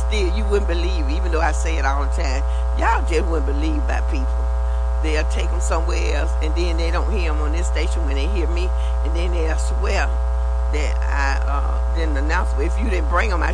still, you wouldn't believe, even though I say it all the time, y'all just wouldn't believe by people. They'll take them somewhere else, and then they don't hear them on this station when they hear me, and then they'll swear that I didn't announce. But if you didn't bring them, I